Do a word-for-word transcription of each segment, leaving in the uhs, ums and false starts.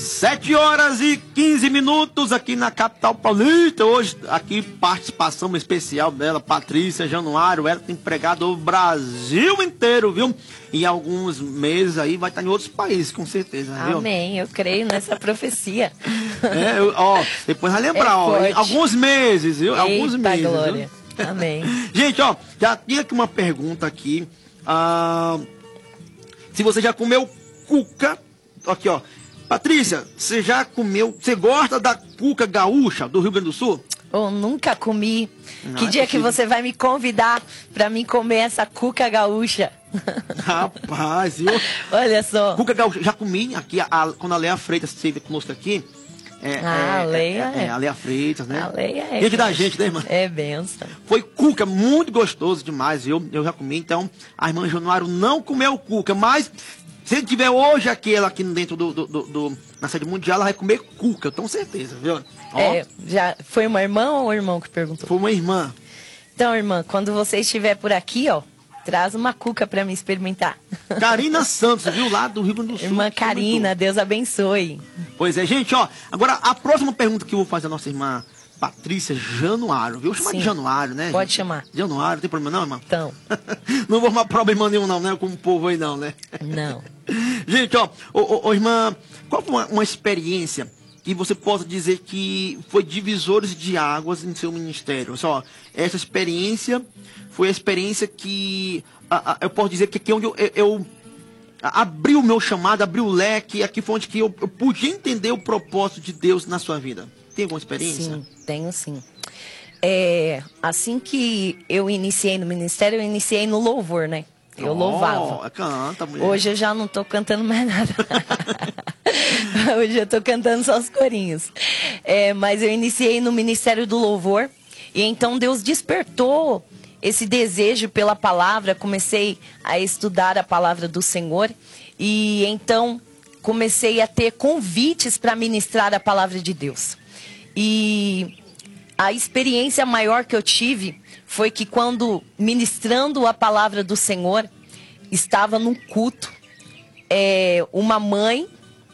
Sete horas e quinze minutos aqui na capital paulista. Hoje, aqui, participação especial dela, Patrícia Januário. Ela tem empregado o Brasil inteiro, viu? Em alguns meses aí vai estar em outros países, com certeza, viu? Amém, eu creio nessa profecia. É, eu, ó, depois vai lembrar, É ó, forte. alguns meses, viu? Eita, Alguns meses, glória. viu? Amém. Gente, ó, já tinha aqui uma pergunta aqui. Ah, se você já comeu cuca, aqui, ó. Patrícia, você já comeu, você gosta da cuca gaúcha do Rio Grande do Sul? Eu nunca comi. Não, que é dia que possível. você vai me convidar pra mim comer essa cuca gaúcha? Rapaz, viu? Olha só. Cuca gaúcha, já comi aqui, a, a- quando a Leia Freitas esteve conosco aqui. É, Ah, é, a Leia é, é, é. a Leia Freitas, né? A Leia é. Gente da gente, né, irmã? É benção. Foi cuca, muito gostoso demais, viu? Eu já comi, então a irmã Januário não comeu cuca, mas se ele tiver hoje aqui, ela aqui dentro do, do, do- do- na sede mundial, ela vai comer cuca, eu tenho certeza, viu? Ó, É, já foi uma irmã ou um irmão que perguntou? foi uma irmã. Então, irmã, quando você estiver por aqui, ó, traz uma cuca pra me experimentar. Karina Santos, viu? Lá do Rio Grande do Sul. Irmã que Karina, comentou. Deus abençoe. Pois é, gente, ó. Agora, a próxima pergunta que eu vou fazer à nossa irmã Patrícia Januário, viu? Chamar Sim. de Januário, né? Pode gente? chamar. Januário, não tem problema não, irmã? Então, Não vou arrumar problema nenhum, não, né? Com o povo aí, não, né? não. Gente, ó, ô, ô, ô, irmã, qual foi uma, uma experiência que você possa dizer que foi divisores de águas em seu ministério? Só, essa experiência foi a experiência que a, a, eu posso dizer que aqui é onde eu, eu, eu abri o meu chamado, abri o leque, aqui foi onde que eu, eu pude entender o propósito de Deus na sua vida. Tem alguma experiência? Sim, tenho sim. É, assim que eu iniciei no ministério, eu iniciei no louvor, né? Eu Oh, louvava. Canta, mulher. Hoje eu já não tô cantando mais nada. Hoje eu tô cantando só os corinhos. É, mas eu iniciei no Ministério do Louvor. E então Deus despertou esse desejo pela palavra. Comecei a estudar a palavra do Senhor. E então comecei a ter convites para ministrar a palavra de Deus. E a experiência maior que eu tive foi que quando ministrando a palavra do Senhor, estava num culto, é, uma mãe,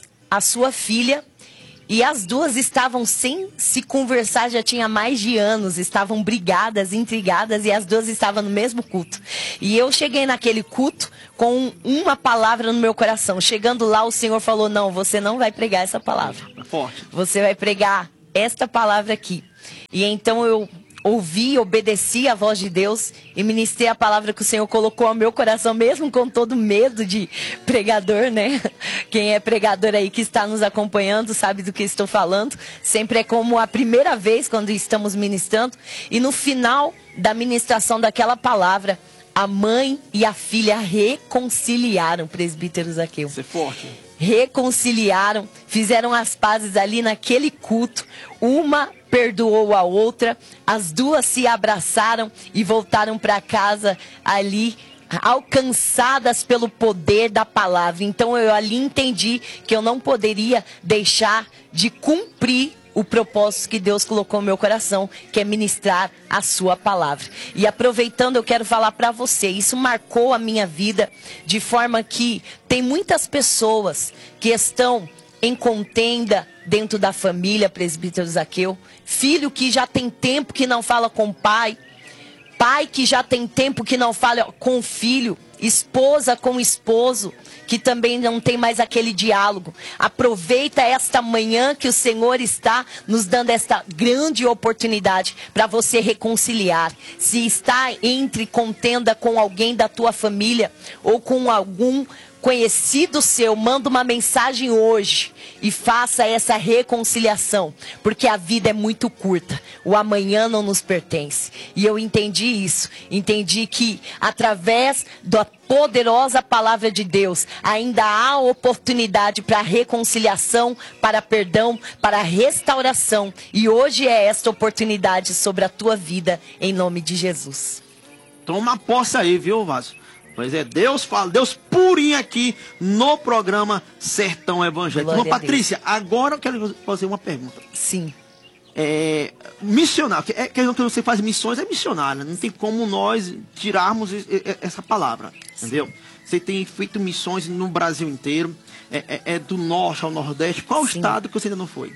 a sua filha, e as duas estavam sem se conversar, já tinha mais de anos, estavam brigadas, intrigadas, e as duas estavam no mesmo culto. E eu cheguei naquele culto com uma palavra no meu coração. Chegando lá, o Senhor falou, não, você não vai pregar essa palavra. Forte. Você vai pregar esta palavra aqui. E então eu ouvi, obedeci a voz de Deus e ministrei a palavra que o Senhor colocou ao meu coração, mesmo com todo medo de pregador, né? Quem é pregador aí que está nos acompanhando sabe do que estou falando. Sempre é como a primeira vez quando estamos ministrando. E no final da ministração daquela palavra, a mãe e a filha reconciliaram, presbítero Zaqueu. Ser forte. Reconciliaram, fizeram as pazes ali naquele culto. Uma perdoou a outra, as duas se abraçaram e voltaram para casa ali, alcançadas pelo poder da palavra. Então eu ali entendi que eu não poderia deixar de cumprir o propósito que Deus colocou no meu coração, que é ministrar a sua palavra. E aproveitando, eu quero falar para você, isso marcou a minha vida de forma que tem muitas pessoas que estão em contenda dentro da família, presbítero Zaqueu, filho que já tem tempo que não fala com o pai, pai que já tem tempo que não fala com o filho, esposa com o esposo, que também não tem mais aquele diálogo. Aproveita esta manhã que o Senhor está nos dando esta grande oportunidade para você reconciliar. Se está entre contenda com alguém da tua família ou com algum conhecido seu, manda uma mensagem hoje e faça essa reconciliação, porque a vida é muito curta, o amanhã não nos pertence. E eu entendi isso, entendi que através da poderosa palavra de Deus, ainda há oportunidade para reconciliação, para perdão, para restauração, e hoje é esta oportunidade sobre a tua vida, em nome de Jesus. Toma posse aí, viu, Vaso? Pois é, Deus fala, Deus purinho aqui no programa Sertão Evangélico. Irmã Patrícia, agora eu quero fazer uma pergunta. Sim. É, missionário, é, que você faz missões é missionário, não tem como nós tirarmos essa palavra, entendeu? Você tem feito missões no Brasil inteiro, é, é, é do norte ao nordeste. Qual Sim. estado que você ainda não foi?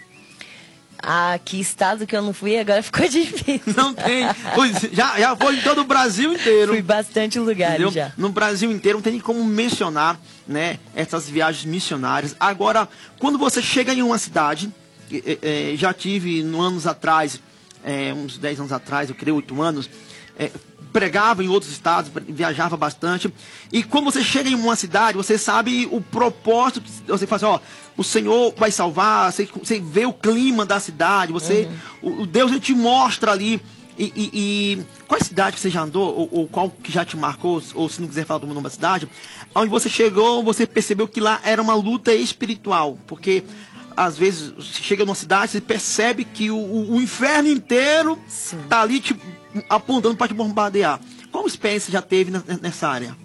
Ah, que estado que eu não fui, agora ficou difícil. Não tem. Já, já foi em todo o Brasil inteiro. Fui bastante lugares Entendeu? já. No Brasil inteiro não tem nem como mencionar, né, essas viagens missionárias. Agora, quando você chega em uma cidade, é, é, já tive no anos atrás, é, uns dez anos atrás, eu creio oito anos, é, pregava em outros estados, viajava bastante. E quando você chega em uma cidade, você sabe o propósito, você fala assim, ó, o Senhor vai salvar, você, você vê o clima da cidade, você, uhum. o, o Deus ele te mostra ali. E, e, e qual cidade que você já andou, ou, ou qual que já te marcou, ou se não quiser falar do nome da cidade, onde você chegou, você percebeu que lá era uma luta espiritual, porque às vezes você chega numa cidade, você percebe que o, o, o inferno inteiro está ali te apontando para te bombardear. Qual experiência você já teve nessa área?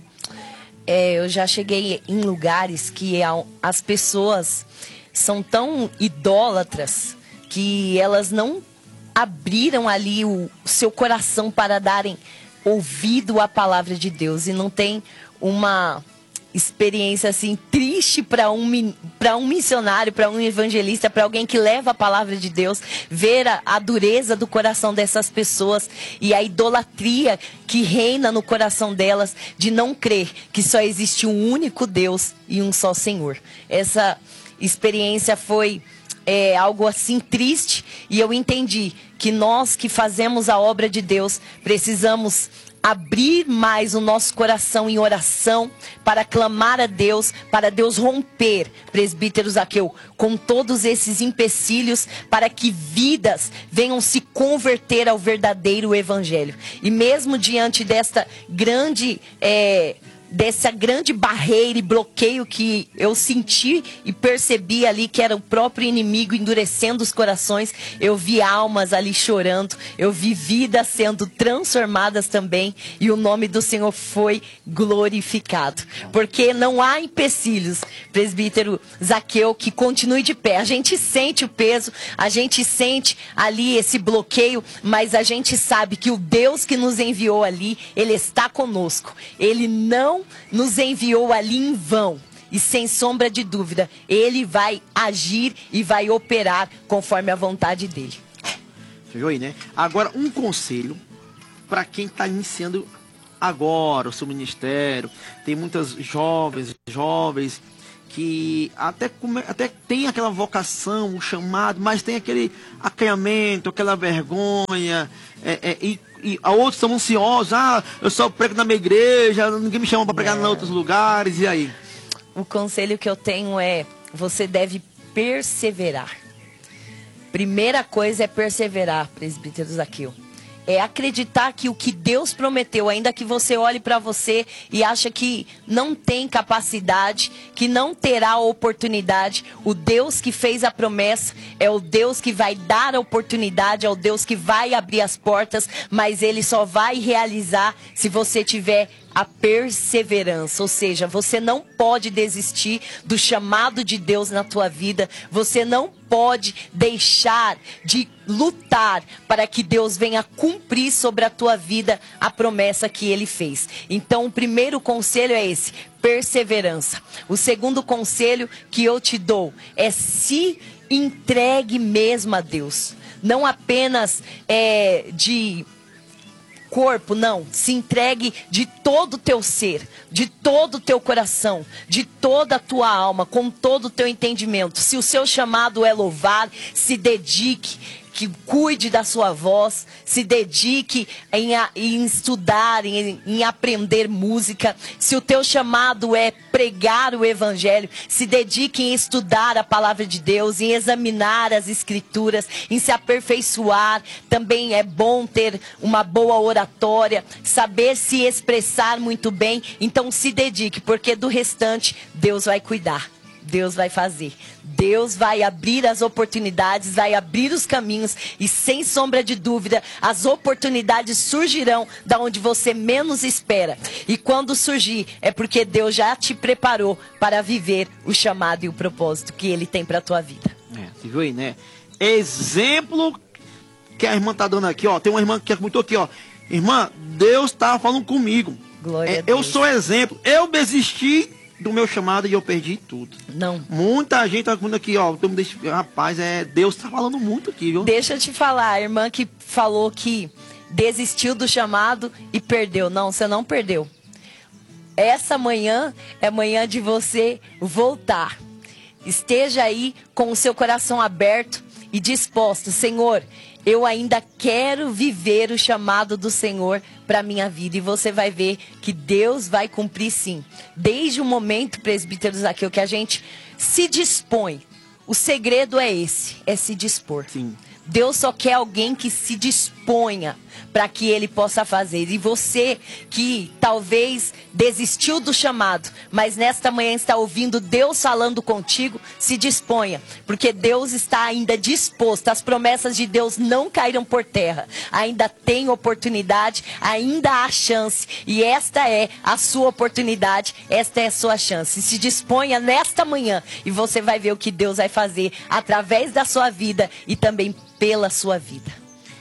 É, eu já cheguei em lugares que as pessoas são tão idólatras que elas não abriram ali o seu coração para darem ouvido à palavra de Deus. E não tem uma experiência assim triste para um, para um missionário, para um evangelista, para alguém que leva a palavra de Deus, ver a, a dureza do coração dessas pessoas e a idolatria que reina no coração delas de não crer que só existe um único Deus e um só Senhor. Essa experiência foi é, algo assim triste, e eu entendi que nós que fazemos a obra de Deus precisamos abrir mais o nosso coração em oração para clamar a Deus, para Deus romper, presbítero Zaqueu, com todos esses empecilhos, para que vidas venham se converter ao verdadeiro evangelho. E mesmo diante desta grande é, dessa grande barreira e bloqueio que eu senti e percebi ali que era o próprio inimigo endurecendo os corações, eu vi almas ali chorando, eu vi vidas sendo transformadas também, e o nome do Senhor foi glorificado, porque não há empecilhos, presbítero Zaqueu, que continue de pé. A gente sente o peso, a gente sente ali esse bloqueio, mas a gente sabe que o Deus que nos enviou ali, Ele está conosco, Ele não nos enviou ali em vão, e sem sombra de dúvida, Ele vai agir e vai operar conforme a vontade dEle. Você viu aí, né? Agora, um conselho para quem está iniciando agora o seu ministério. Tem muitas jovens, jovens que até, come, até tem aquela vocação, um chamado, mas tem aquele acanhamento, aquela vergonha, é, é, e E a outros são ansiosos, ah, eu só prego na minha igreja, ninguém me chama para pregar é. em outros lugares, e aí? O conselho que eu tenho é, você deve perseverar. Primeira coisa é perseverar, presbítero Zaqueu. É acreditar que o que Deus prometeu, ainda que você olhe para você e acha que não tem capacidade, que não terá oportunidade, o Deus que fez a promessa é o Deus que vai dar a oportunidade, é o Deus que vai abrir as portas, mas Ele só vai realizar se você tiver a perseverança, ou seja, você não pode desistir do chamado de Deus na tua vida, você não pode deixar de lutar para que Deus venha cumprir sobre a tua vida a promessa que Ele fez. Então, o primeiro conselho é esse, perseverança. O segundo conselho que eu te dou é se entregue mesmo a Deus, não apenas é, de corpo, não, se entregue de todo o teu ser, de todo o teu coração, de toda a tua alma, com todo o teu entendimento. Se o seu chamado é louvar, se dedique, que cuide da sua voz, se dedique em, a, em estudar, em, em aprender música. Se o teu chamado é pregar o evangelho, se dedique em estudar a palavra de Deus, em examinar as escrituras, em se aperfeiçoar. Também é bom ter uma boa oratória, saber se expressar muito bem. Então se dedique, porque do restante Deus vai cuidar. Deus vai fazer. Deus vai abrir as oportunidades, vai abrir os caminhos, e sem sombra de dúvida, as oportunidades surgirão da onde você menos espera. E quando surgir, é porque Deus já te preparou para viver o chamado e o propósito que Ele tem para a tua vida. É, você viu aí, né? Exemplo que a irmã tá dando aqui, ó. Tem uma irmã que comentou aqui, ó. Irmã, Deus tá falando comigo. Glória é, a Deus. Eu sou exemplo. Eu desisti do meu chamado e eu perdi tudo. Não. Muita gente tá falando aqui, ó. Rapaz, é, Deus tá falando muito aqui, viu? Deixa eu te falar, a irmã que falou que desistiu do chamado e perdeu. Não, você não perdeu. Essa manhã é manhã de você voltar. Esteja aí com o seu coração aberto e disposto. Senhor, eu ainda quero viver o chamado do Senhor para minha vida. E você vai ver que Deus vai cumprir sim. Desde o momento, presbítero Zaqueu, que a gente se dispõe. O segredo é esse, é se dispor. Sim. Deus só quer alguém que se disponha para que Ele possa fazer. E você que talvez desistiu do chamado, mas nesta manhã está ouvindo Deus falando contigo, se disponha. Porque Deus está ainda disposto. As promessas de Deus não caíram por terra. Ainda tem oportunidade, ainda há chance. E esta é a sua oportunidade, esta é a sua chance. Se disponha nesta manhã e você vai ver o que Deus vai fazer através da sua vida e também pela sua vida.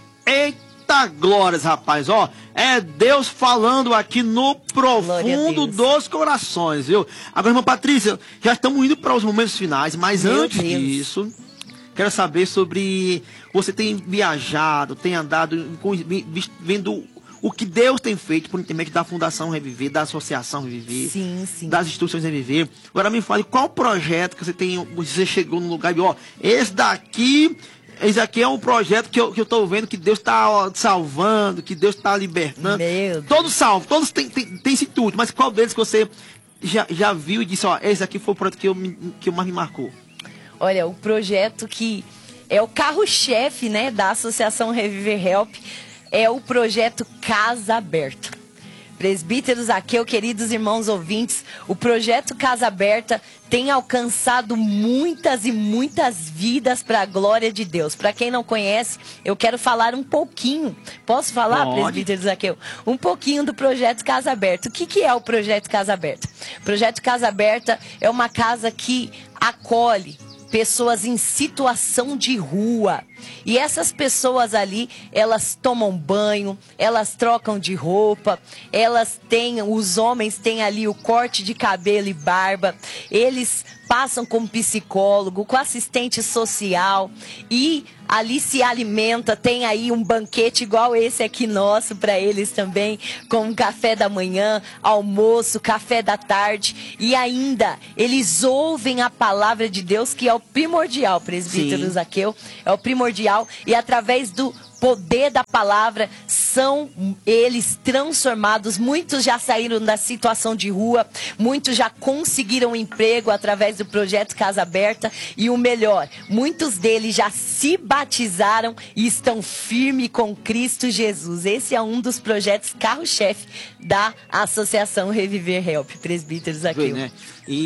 Eita glórias, rapaz, ó, é Deus falando aqui no profundo dos corações, viu? Agora, irmã Patrícia, já estamos indo para os momentos finais, mas Meu antes Deus. disso, quero saber sobre, você tem viajado, tem andado, vendo o que Deus tem feito por intermédio da Fundação Reviver, da Associação Reviver, Sim, sim. das instituições Reviver. Agora me fale, qual projeto que você tem, você chegou no lugar e, ó, esse daqui... Esse aqui é um projeto que eu, que eu tô vendo que Deus está salvando, que Deus está libertando. Meu Deus. Todos salvos, todos têm tem, tem esse tudo. Mas qual deles que você já, já viu e disse, ó, esse aqui foi o projeto que, eu, que mais me marcou? Olha, o projeto que é o carro-chefe, né, da Associação Reviver Help é o projeto Casa Aberta. Presbítero Zaqueu, queridos irmãos ouvintes, o projeto Casa Aberta tem alcançado muitas e muitas vidas para a glória de Deus. Para quem não conhece, eu quero falar um pouquinho. Posso falar, Pode. presbítero Zaqueu? Um pouquinho do projeto Casa Aberta. O que, que é o projeto Casa Aberta? O projeto Casa Aberta é uma casa que acolhe pessoas em situação de rua. E essas pessoas ali, elas tomam banho, elas trocam de roupa, elas têm, os homens têm ali o corte de cabelo e barba, eles passam com psicólogo, com assistente social e ali se alimenta, tem aí um banquete igual esse aqui nosso para eles também, com um café da manhã, almoço, café da tarde e ainda eles ouvem a palavra de Deus, que é o primordial, presbítero Sim. Zaqueu, é o primordial, e através do poder da palavra, são eles transformados. Muitos já saíram da situação de rua, muitos já conseguiram emprego através do projeto Casa Aberta, e o melhor, muitos deles já se batizaram e estão firmes com Cristo Jesus. Esse é um dos projetos carro-chefe da Associação Reviver Help, presbíteros aqui. Vê, né?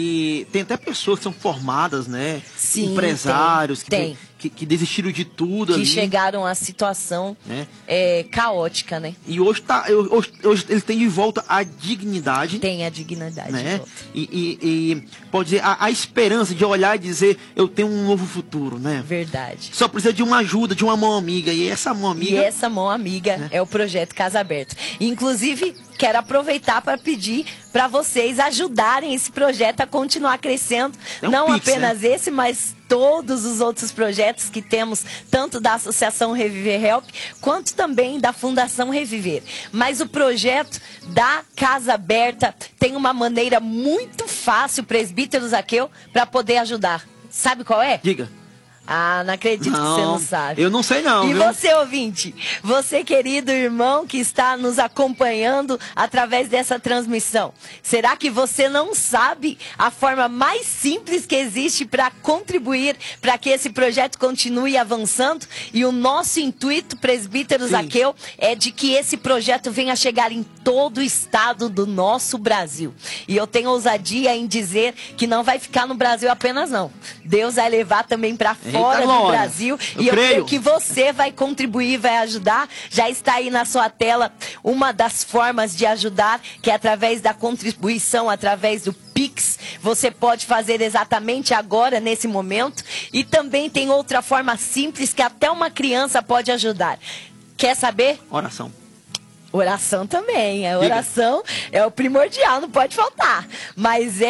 E tem até pessoas que são formadas, né? Sim, empresários tem, que, que, que desistiram de tudo que ali. chegaram à situação né? é, caótica, né? E hoje, tá, hoje, hoje eles têm de volta a dignidade. Tem a dignidade. Né? De volta. E, e, e pode dizer, a, a esperança de olhar e dizer, eu tenho um novo futuro, né? Verdade. Só precisa de uma ajuda, de uma mão amiga. E essa mão E amiga... essa mão amiga Né? é o projeto Casa Aberta. Inclusive, quero aproveitar para pedir para vocês ajudarem esse projeto a continuar crescendo. É um Não Pix, apenas né? esse, mas todos os outros projetos que temos, tanto da Associação Reviver Help, quanto também da Fundação Reviver. Mas o projeto da Casa Aberta tem uma maneira muito fácil, presbítero Zaqueu, para poder ajudar. Sabe qual é? Diga. Ah, não acredito que você não sabe. Eu não sei não, E viu? você, ouvinte, você, querido irmão que está nos acompanhando através dessa transmissão, será que você não sabe a forma mais simples que existe para contribuir para que esse projeto continue avançando? E o nosso intuito, presbítero Sim. Zaqueu, é de que esse projeto venha chegar em todo o estado do nosso Brasil. E eu tenho ousadia em dizer que não vai ficar no Brasil apenas, não. Deus vai levar também para fora do glória. Brasil. Eu E eu creio. creio que você vai contribuir, vai ajudar. Já está aí na sua tela uma das formas de ajudar, que é através da contribuição, através do Pix. Você pode fazer exatamente agora, nesse momento. E também tem outra forma simples que até uma criança pode ajudar. Quer saber? Oração. Oração também. A Diga. oração é o primordial, não pode faltar. Mas é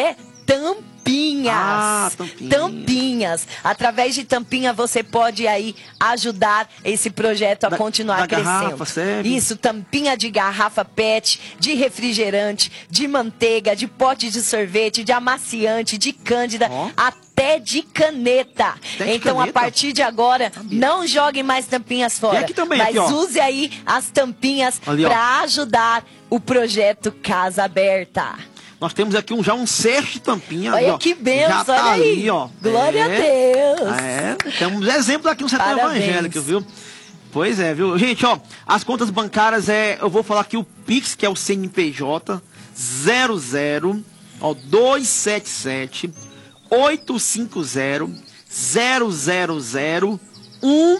tampinhas. Ah, tampinhas. Tampinhas. Através de tampinha você pode aí ajudar esse projeto a Da- continuar da crescendo. garrafa, serve? Isso, tampinha de garrafa pet, de refrigerante, de manteiga, de pote de sorvete, de amaciante, de cândida, Ó. até de caneta. Até de Então, caneta? a partir de agora, Sabia. não joguem mais tampinhas fora. aqui também, mas aqui, ó. use aí as tampinhas Ali, ó. para ajudar o projeto Casa Aberta. Nós temos aqui um, já um cesto de tampinha. Olha ali, ó. que benção, Já tá olha aí. ali, ó. Glória É. a Deus. É, temos exemplos aqui no setor Parabéns. evangélico, viu? Pois é, viu? Gente, ó, as contas bancárias é, eu vou falar aqui o Pix, que é o C N P J, zero zero, ó, dois sete sete, oito cinco zero, zero zero zero, um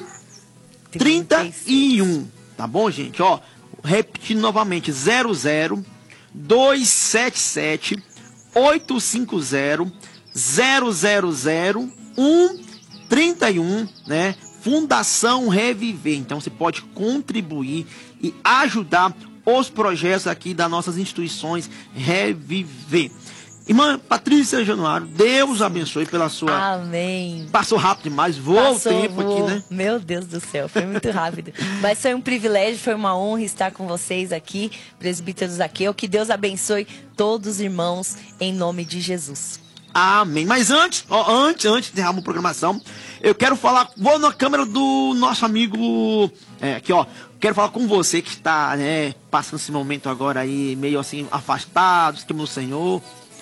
trinta e um, tá bom, gente? Ó, repetindo novamente, zero zero, dois sete sete, oito cinco zero, zero zero zero, um trinta e um, né? Fundação Reviver. Então você pode contribuir e ajudar os projetos aqui das nossas instituições Reviver. Irmã Patrícia Januário, Deus abençoe pela sua... Amém. Passou rápido demais, voou Passou, o tempo voou. aqui, né? Meu Deus do céu, foi muito rápido. Mas foi um privilégio, foi uma honra estar com vocês aqui, presbíteros Zaqueu. Que Deus abençoe todos os irmãos, em nome de Jesus. Amém. Mas antes, ó, antes, antes de encerrar a programação, eu quero falar, vou na câmera do nosso amigo, é, aqui ó, quero falar com você que está, né, passando esse momento agora aí, meio assim, afastado, esquema do Senhor,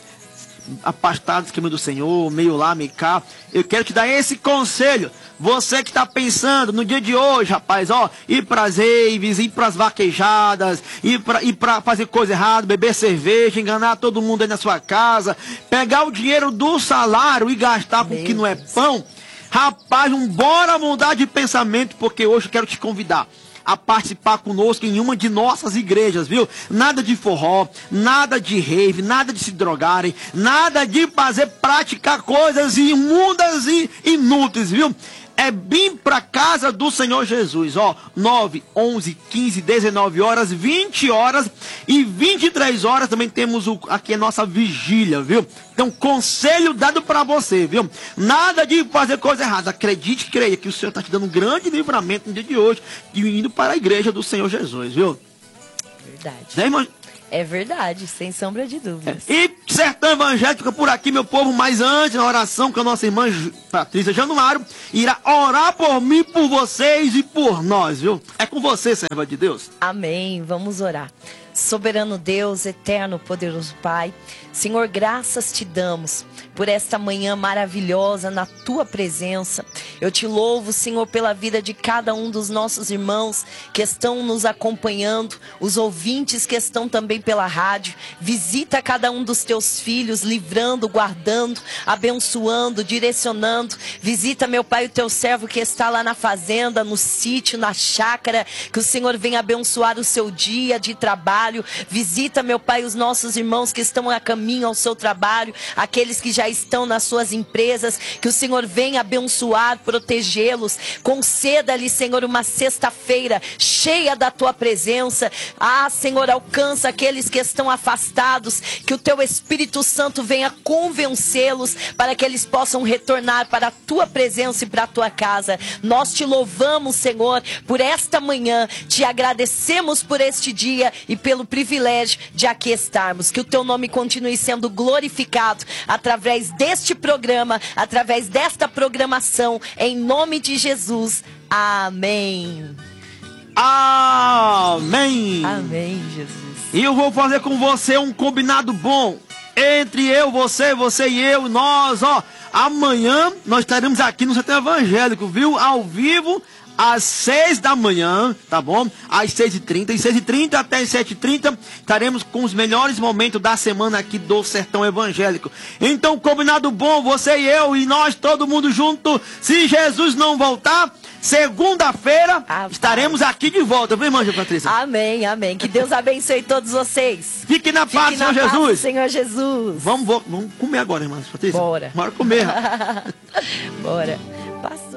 afastado do esquema do Senhor, meio lá, meio cá. Eu quero te dar esse conselho. Você que está pensando no dia de hoje, rapaz, ó, ir pras raves, ir pras vaquejadas, ir pra, ir pra fazer coisa errada, beber cerveja, enganar todo mundo aí na sua casa, pegar o dinheiro do salário e gastar com o que não é pão. Rapaz, não bora mudar de pensamento, porque hoje eu quero te convidar a participar conosco em uma de nossas igrejas, viu? Nada de forró, nada de rave, nada de se drogarem, nada de fazer, praticar coisas imundas e inúteis, viu? É bem pra casa do Senhor Jesus, ó, nove, onze, quinze, dezenove horas, vinte horas e vinte e três horas também temos o, aqui a nossa vigília, viu? Então, conselho dado pra você, viu? Nada de fazer coisa errada, acredite e creia que o Senhor tá te dando um grande livramento no dia de hoje e indo para a igreja do Senhor Jesus, viu? Verdade. Né, irmão? É verdade, sem sombra de dúvidas. E Sertão Evangélico fica por aqui, meu povo, mas antes, na oração com a nossa irmã Patrícia Januário, irá orar por mim, por vocês e por nós, viu? É com você, serva de Deus. Amém. Vamos orar. Soberano Deus, eterno, poderoso Pai, Senhor, graças te damos por esta manhã maravilhosa na tua presença. Eu te louvo, Senhor, pela vida de cada um dos nossos irmãos que estão nos acompanhando, os ouvintes que estão também pela rádio. Visita cada um dos teus filhos, livrando, guardando, abençoando, direcionando. Visita, meu Pai, o teu servo que está lá na fazenda, no sítio, na chácara. Que o Senhor venha abençoar o seu dia de trabalho. Visita, meu Pai, os nossos irmãos que estão a caminho ao seu trabalho, aqueles que já estão nas suas empresas. Que o Senhor venha abençoar, protegê-los. Conceda-lhe, Senhor, uma sexta-feira cheia da tua presença. Ah, Senhor, alcança aqueles que estão afastados. Que o teu Espírito Santo venha convencê-los para que eles possam retornar para a tua presença e para a tua casa. Nós te louvamos, Senhor, por esta manhã. Te agradecemos por este dia e pelo privilégio de aqui estarmos. Que o teu nome continue sendo glorificado através deste programa, através desta programação, em nome de Jesus. Amém. Amém. Amém, Jesus. E eu vou fazer com você um combinado bom entre eu, você, você e eu, nós, ó. Amanhã nós estaremos aqui no Setor Evangélico, viu? Ao vivo, às seis da manhã, tá bom? Às seis e trinta, e seis e trinta até as sete e trinta, estaremos com os melhores momentos da semana aqui do Sertão Evangélico. Então, combinado bom, você e eu, e nós, todo mundo junto, se Jesus não voltar, segunda-feira, Ah, estaremos aqui de volta, viu, irmã Patrícia? Amém, amém. Que Deus abençoe todos vocês. Fique na paz, Fique na Senhor paz do Jesus. Senhor Jesus. Vamos, vamos comer agora, irmã Patrícia? Bora. Bora comer. Bora. Passa.